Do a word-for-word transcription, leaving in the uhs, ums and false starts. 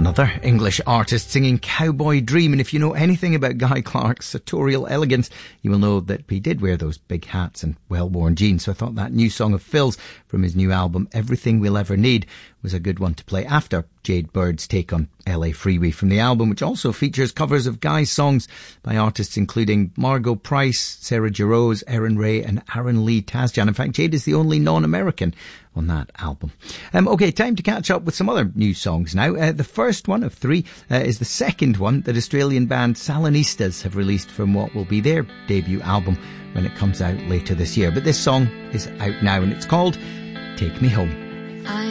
Another English artist singing Cowboy Dream, and if you know anything about Guy Clark's sartorial elegance, you will know that he did wear those big hats and well-worn jeans, so I thought that new song of Phil's from his new album Everything We'll Ever Need was a good one to play after Jade Bird's take on L A Freeway from the album, which also features covers of Guy's songs by artists including Margot Price, Sarah Jarosz, Erin Ray and Aaron Lee Tasjan. In fact, Jade is the only non-American on that album. Um, okay, time to catch up with some other new songs now. Uh, the first one of three uh, is the second one that Australian band Salonistas have released from what will be their debut album when it comes out later this year. But this song is out now and it's called Take Me Home.